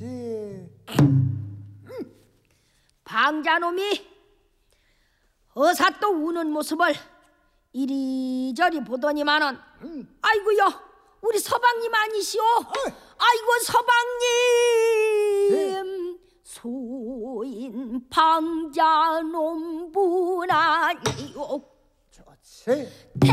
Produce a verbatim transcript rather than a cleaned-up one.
좋지. 방자놈이 어사 또 우는 모습을 이리저리 보더니만은 음. 아이고요, 우리 서방님 아니시오? 어이. 아이고 서방님, 네. 소인 방자놈 분 아니오. 좋지. 대